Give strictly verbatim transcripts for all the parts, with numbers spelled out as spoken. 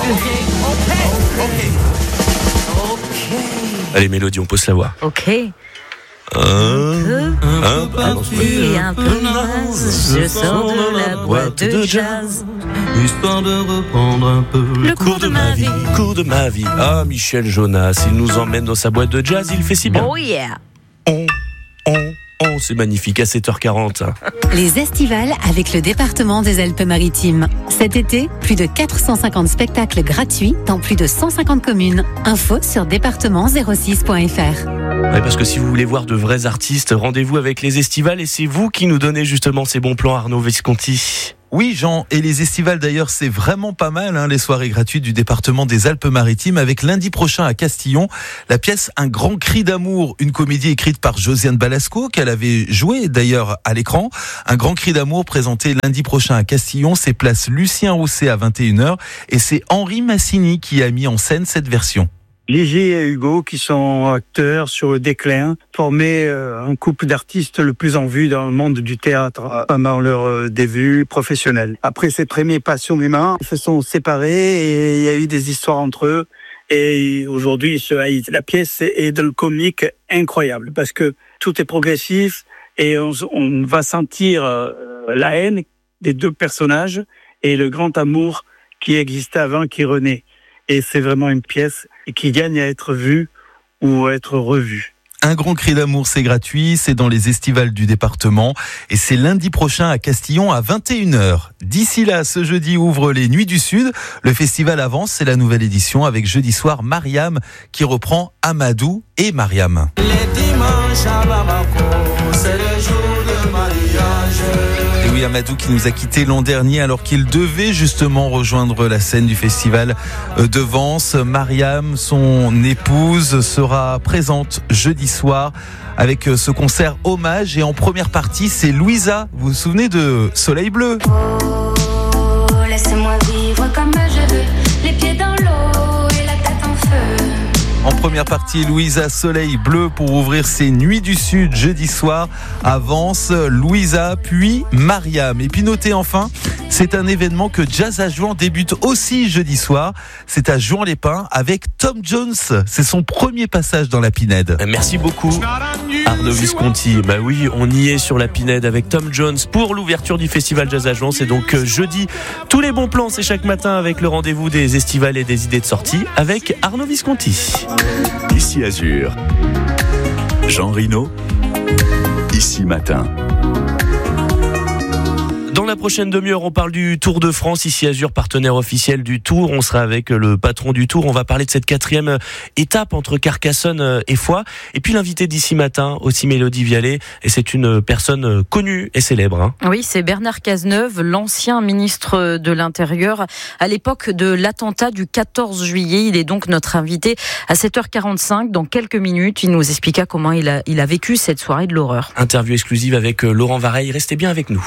Allez, Mélodie, on pose la voix. Ok. Un, un, un peu parti, un peu naze, je sors de la boîte de jazz, histoire de reprendre un peu le cours de ma vie. Cours de ma vie. Ah, Michel Jonas, il nous emmène dans sa boîte de jazz, il fait si bien. Oh yeah. On, on, on, c'est magnifique, à sept heures quarante. Les Estivales avec le département des Alpes-Maritimes. Cet été, plus de quatre cent cinquante spectacles gratuits dans plus de cent cinquante communes. Info sur département zéro six point f r. Ouais, parce que si vous voulez voir de vrais artistes, rendez-vous avec les Estivales et c'est vous qui nous donnez justement ces bons plans, Arnaud Visconti. Oui, Jean, et les Estivales d'ailleurs, c'est vraiment pas mal, hein, les soirées gratuites du département des Alpes-Maritimes, avec lundi prochain à Castillon, la pièce Un grand cri d'amour, une comédie écrite par Josiane Balasco, qu'elle avait jouée d'ailleurs à l'écran. Un grand cri d'amour présenté lundi prochain à Castillon, c'est place Lucien Rousset à vingt et une heures, et c'est Henri Massini qui a mis en scène cette version. Ligier et Hugo, qui sont acteurs sur le déclin, formaient un couple d'artistes le plus en vue dans le monde du théâtre pendant leur début professionnel. Après s'être aimés passionnément, ils se sont séparés et il y a eu des histoires entre eux. Et aujourd'hui, ils se haïssent. La pièce est de le comique incroyable parce que tout est progressif et on, on va sentir la haine des deux personnages et le grand amour qui existait avant qui renaît. Et c'est vraiment une pièce qui gagne à être vue ou à être revue. Un grand cri d'amour, c'est gratuit, c'est dans les Estivales du département et c'est lundi prochain à Castillon à vingt et une heures. D'ici là, ce jeudi ouvre les Nuits du Sud. Le festival avance, c'est la nouvelle édition avec jeudi soir Mariam qui reprend Amadou et Mariam. Les dimanches à Bamako, c'est le jour de mariage. Et oui, Amadou qui nous a quittés l'an dernier alors qu'il devait justement rejoindre la scène du festival de Vence. Mariam, son épouse, sera présente jeudi soir avec ce concert hommage. Et en première partie, c'est Louisa. Vous vous souvenez de Soleil Bleu? Oh, laisse-moi vivre comme je veux, les pieds dans l'eau et la tête en feu. En première partie, Louisa, Soleil Bleu pour ouvrir ses Nuits du Sud jeudi soir. Avance Louisa, puis Mariam. Et puis notez enfin, c'est un événement que Jazz à Jouan débute aussi jeudi soir. C'est à Jouan-les-Pins avec Tom Jones. C'est son premier passage dans la Pinède. Merci beaucoup, Arnaud Visconti. Bah oui, on y est sur la Pinède avec Tom Jones pour l'ouverture du festival Jazz à Jouan. C'est donc jeudi. Tous les bons plans, c'est chaque matin avec le rendez-vous des estivales et des idées de sortie avec Arnaud Visconti. Ici Azur, Jean Rino, ici Matin. Dans la prochaine demi-heure, on parle du Tour de France. Ici Azur, partenaire officiel du Tour. On sera avec le patron du Tour. On va parler de cette quatrième étape entre Carcassonne et Foix. Et puis l'invité d'ici matin, aussi Mélodie Vialet. Et c'est une personne connue et célèbre. Hein. Oui, c'est Bernard Cazeneuve, l'ancien ministre de l'Intérieur à l'époque de l'attentat du quatorze juillet. Il est donc notre invité à sept heures quarante-cinq. Dans quelques minutes, il nous expliqua comment il a, il a vécu cette soirée de l'horreur. Interview exclusive avec Laurent Vareille. Restez bien avec nous.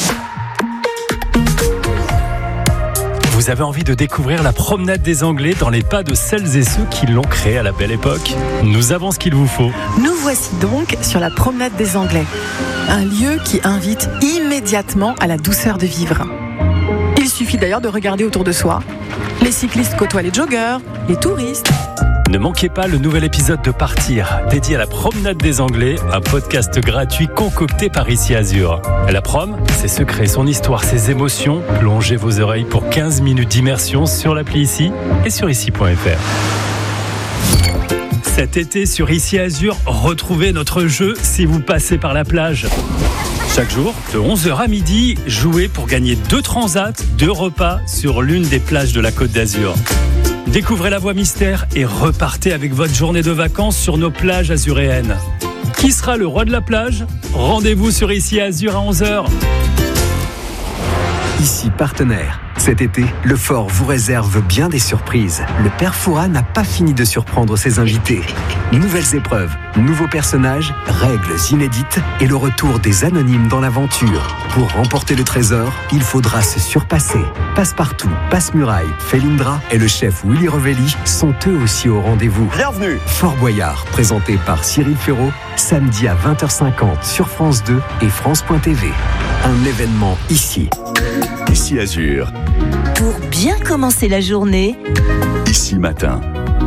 Vous avez envie de découvrir la promenade des Anglais dans les pas de celles et ceux qui l'ont créée à la belle époque? Nous avons ce qu'il vous faut. Nous voici donc sur la promenade des Anglais. Un lieu qui invite immédiatement à la douceur de vivre. Il suffit d'ailleurs de regarder autour de soi. Les cyclistes côtoient les joggeurs, les touristes. Ne manquez pas le nouvel épisode de Partir, dédié à la promenade des Anglais, un podcast gratuit concocté par Ici Azur. La prom, c'est se créer son histoire, ses émotions. Plongez vos oreilles pour quinze minutes d'immersion sur l'appli Ici et sur ici point f r. Cet été sur Ici Azur, retrouvez notre jeu si vous passez par la plage. Chaque jour, de onze heures à midi, jouez pour gagner deux transats, deux repas sur l'une des plages de la Côte d'Azur. Découvrez la voie mystère et repartez avec votre journée de vacances sur nos plages azuréennes. Qui sera le roi de la plage? Rendez-vous sur Ici Azur à onze heures. Ici partenaire. Cet été, le Fort vous réserve bien des surprises. Le père Fouras n'a pas fini de surprendre ses invités. Nouvelles épreuves, nouveaux personnages, règles inédites et le retour des anonymes dans l'aventure. Pour remporter le trésor, il faudra se surpasser. Passepartout, Passe-Muraille, Felindra et le chef Willy Revelli sont eux aussi au rendez-vous. Bienvenue. Fort Boyard, présenté par Cyril Ferraud, samedi à vingt heures cinquante sur France deux et France point T V. Un événement ici. Ici Azur. Pour bien commencer la journée, Ici Matin.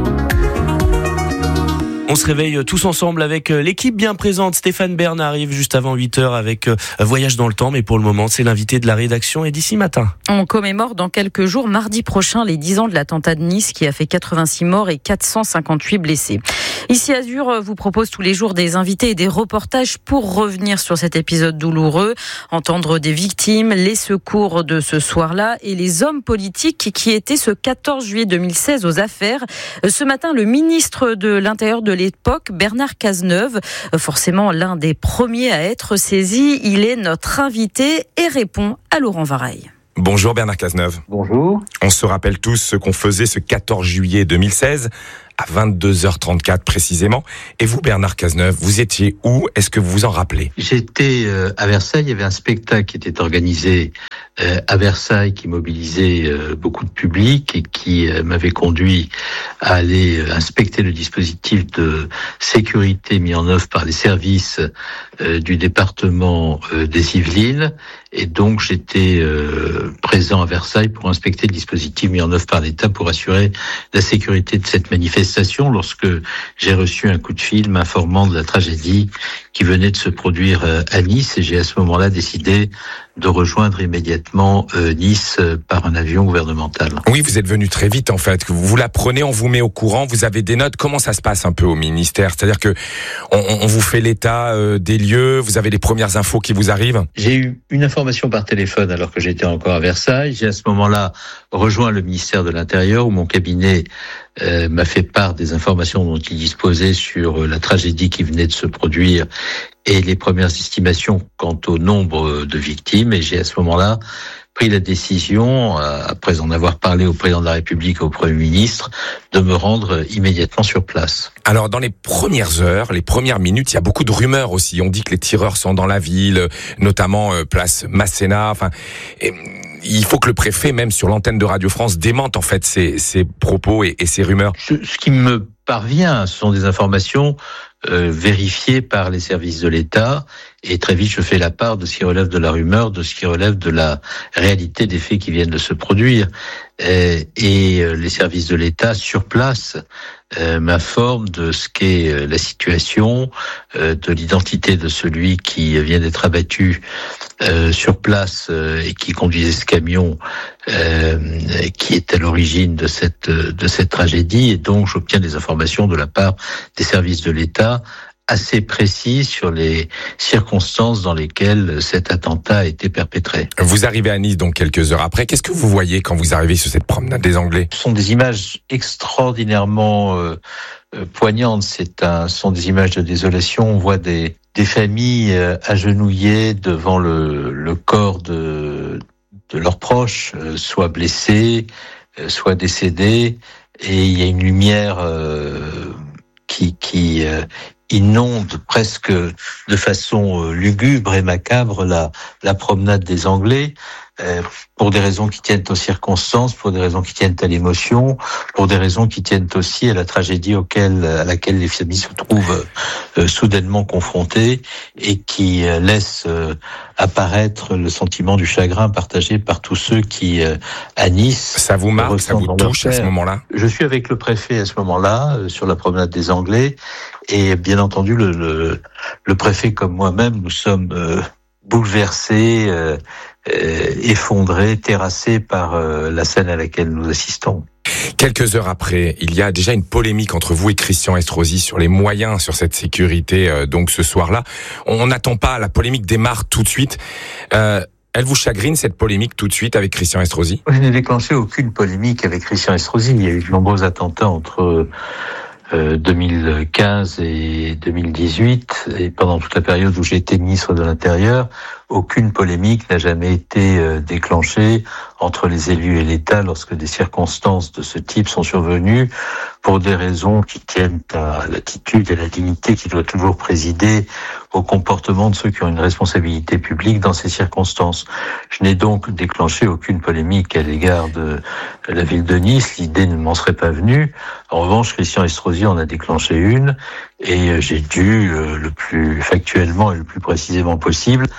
On se réveille tous ensemble avec l'équipe bien présente. Stéphane Bern arrive juste avant huit heures avec Voyage dans le temps, mais pour le moment, c'est l'invité de la rédaction et d'Ici Matin. On commémore dans quelques jours, mardi prochain, les dix ans de l'attentat de Nice qui a fait quatre-vingt-six morts et quatre cent cinquante-huit blessés. Ici Azur vous propose tous les jours des invités et des reportages pour revenir sur cet épisode douloureux, entendre des victimes, les secours de ce soir-là et les hommes politiques qui étaient ce quatorze juillet deux mille seize aux affaires. Ce matin, le ministre de l'Intérieur de l'époque, Bernard Cazeneuve, forcément l'un des premiers à être saisi, il est notre invité et répond à Laurent Vareille. Bonjour Bernard Cazeneuve. Bonjour. On se rappelle tous ce qu'on faisait ce quatorze juillet deux mille seize, à vingt-deux heures trente-quatre précisément. Et vous, Bernard Cazeneuve, vous étiez où? Est-ce que vous vous en rappelez? J'étais euh, à Versailles, il y avait un spectacle qui était organisé euh, à Versailles, qui mobilisait euh, beaucoup de public et qui euh, m'avait conduit à aller euh, inspecter le dispositif de sécurité mis en œuvre par les services euh, du département euh, des Yvelines. Et donc j'étais euh, présent à Versailles pour inspecter le dispositif mis en œuvre par l'État pour assurer la sécurité de cette manifestation lorsque j'ai reçu un coup de fil m'informant de la tragédie qui venait de se produire à Nice, et j'ai à ce moment-là décidé de rejoindre immédiatement Nice par un avion gouvernemental. Oui, vous êtes venu très vite en fait. Vous, vous l'apprenez, on vous met au courant, vous avez des notes. Comment ça se passe un peu au ministère? C'est-à-dire que on, on vous fait l'état euh, des lieux, vous avez les premières infos qui vous arrivent? J'ai eu une information par téléphone alors que j'étais encore à Versailles. J'ai à ce moment-là rejoint le ministère de l'Intérieur où mon cabinet euh, m'a fait part des informations dont il disposait sur la tragédie qui venait de se produire et les premières estimations quant au nombre de victimes. Et j'ai à ce moment-là pris la décision, après en avoir parlé au président de la République et au Premier ministre, de me rendre immédiatement sur place. Alors, dans les premières heures, les premières minutes, il y a beaucoup de rumeurs aussi. On dit que les tireurs sont dans la ville, notamment euh, place Masséna. Enfin, et, il faut que le préfet, même sur l'antenne de Radio France, démente en fait ces, ces propos et, et ces rumeurs. Ce, ce qui me parvient, ce sont des informations euh, vérifiées par les services de l'État, et très vite je fais la part de ce qui relève de la rumeur, de ce qui relève de la réalité des faits qui viennent de se produire. Euh, et euh, les services de l'État sur place euh, m'informent de ce qu'est la situation, euh, de l'identité de celui qui vient d'être abattu euh, sur place euh, et qui conduisait ce camion euh, qui est à l'origine de cette de cette tragédie. Et donc j'obtiens des informations de la part des services de l'État assez précis sur les circonstances dans lesquelles cet attentat a été perpétré. Vous arrivez à Nice donc quelques heures après. Qu'est-ce que vous voyez quand vous arrivez sur cette promenade des Anglais? Ce sont des images extraordinairement euh, euh, poignantes. C'est un, ce sont des images de désolation. On voit des, des familles euh, agenouillées devant le, le corps de, de leurs proches, euh, soit blessés, euh, soit décédés. Et il y a une lumière euh, qui... qui euh, inonde presque de façon lugubre et macabre la, la promenade des Anglais, euh, pour des raisons qui tiennent aux circonstances, pour des raisons qui tiennent à l'émotion, pour des raisons qui tiennent aussi à la tragédie auquel, à laquelle les familles se trouvent euh, soudainement confrontées, et qui euh, laissent euh, apparaître le sentiment du chagrin partagé par tous ceux qui, euh, à Nice... Ça vous marque, ça vous touche à ce moment-là? Je suis avec le préfet à ce moment-là, euh, sur la promenade des Anglais, et bien entendu, le, le, le préfet comme moi-même, nous sommes euh, bouleversés, euh, euh, effondrés, terrassés par euh, la scène à laquelle nous assistons. Quelques heures après, il y a déjà une polémique entre vous et Christian Estrosi sur les moyens sur cette sécurité. Euh, donc ce soir-là, on n'attend pas, la polémique démarre tout de suite. Euh, Elle vous chagrine cette polémique tout de suite avec Christian Estrosi? Je n'ai déclenché aucune polémique avec Christian Estrosi. Il y a eu de nombreux attentats entre Euh, deux mille quinze et deux mille dix-huit, et pendant toute la période où j'ai été ministre de l'Intérieur, aucune polémique n'a jamais été euh, déclenchée entre les élus et l'État lorsque des circonstances de ce type sont survenues, pour des raisons qui tiennent à l'attitude et à la dignité qui doit toujours présider au comportement de ceux qui ont une responsabilité publique dans ces circonstances. Je n'ai donc déclenché aucune polémique à l'égard de la ville de Nice, l'idée ne m'en serait pas venue. En revanche, Christian Estrosi en a déclenché une, et j'ai dû, euh, le plus factuellement et le plus précisément possible,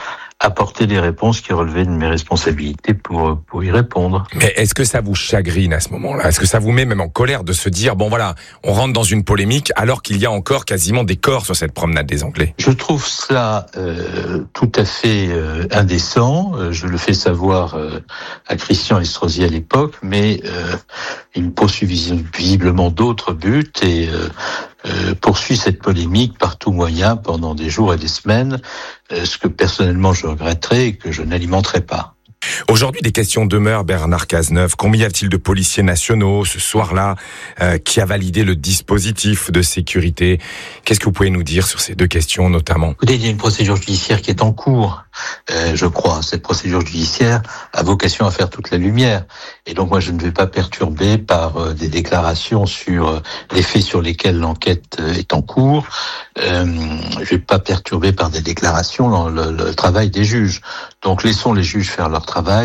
apporter des réponses qui relevaient de mes responsabilités pour pour y répondre. Mais est-ce que ça vous chagrine à ce moment-là? Est-ce que ça vous met même en colère de se dire, bon voilà, on rentre dans une polémique alors qu'il y a encore quasiment des corps sur cette promenade des Anglais? Je trouve cela euh, tout à fait euh, indécent. Je le fais savoir euh, à Christian Estrosi à l'époque, mais euh, il poursuit visiblement d'autres buts et euh, euh, poursuit cette polémique par tout moyen pendant des jours et des semaines, euh, ce que personnellement je regretterais et que je n'alimenterai pas. Aujourd'hui, des questions demeurent, Bernard Cazeneuve. Combien y a-t-il de policiers nationaux ce soir-là euh, qui a validé le dispositif de sécurité? Qu'est-ce que vous pouvez nous dire sur ces deux questions notamment? Écoutez, il y a une procédure judiciaire qui est en cours, euh, je crois. Cette procédure judiciaire a vocation à faire toute la lumière. Et donc moi, je ne vais pas perturber par euh, des déclarations sur euh, les faits sur lesquels l'enquête euh, est en cours. Euh, je ne vais pas perturber par des déclarations le, le, le travail des juges. Donc laissons les juges faire leur travail.